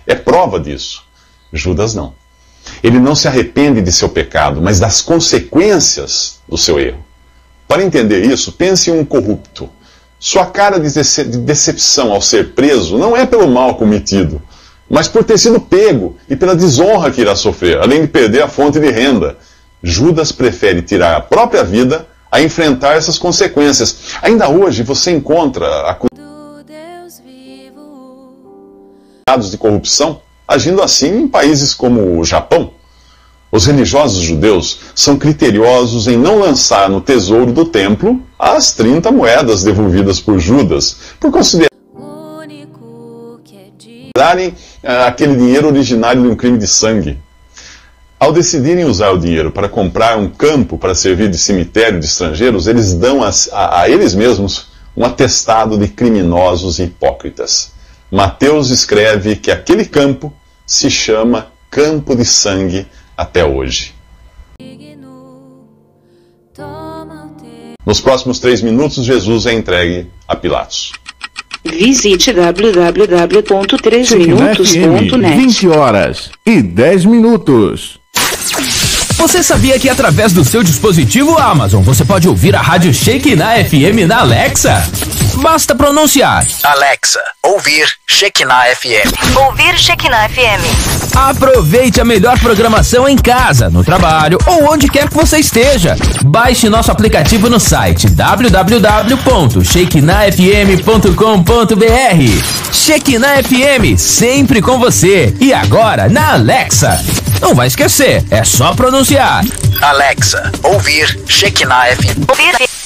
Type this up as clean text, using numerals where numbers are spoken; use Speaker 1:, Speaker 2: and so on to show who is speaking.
Speaker 1: é prova disso. Judas não. Ele não se arrepende de seu pecado, mas das consequências do seu erro. Para entender isso, pense em um corrupto. Sua cara de decepção ao ser preso não é pelo mal cometido, mas por ter sido pego e pela desonra que irá sofrer, além de perder a fonte de renda. Judas prefere tirar a própria vida a enfrentar essas consequências. Ainda hoje você encontra acusados de corrupção agindo assim em países como o Japão. Os religiosos judeus são criteriosos em não lançar no tesouro do templo as 30 moedas devolvidas por Judas, por considerarem aquele dinheiro originário de um crime de sangue. Ao decidirem usar o dinheiro para comprar um campo para servir de cemitério de estrangeiros, eles dão a eles mesmos um atestado de criminosos e hipócritas. Mateus escreve que aquele campo se chama Campo de Sangue até hoje. Nos próximos 3 minutos, Jesus é entregue a Pilatos.
Speaker 2: Visite www.3minutos.net.
Speaker 3: 20 horas e 10 minutos.
Speaker 4: Você sabia que através do seu dispositivo Amazon você pode ouvir a rádio Shekinah FM na Alexa? Basta pronunciar:
Speaker 5: Alexa, ouvir Shekinah FM.
Speaker 6: Ouvir Shekinah FM.
Speaker 4: Aproveite a melhor programação em casa, no trabalho ou onde quer que você esteja. Baixe nosso aplicativo no site www.shekinahfm.com.br. Shekinah FM, sempre com você. E agora na Alexa. Não vai esquecer, é só pronunciar:
Speaker 5: Alexa, ouvir Shekinah FM.
Speaker 6: Ouvir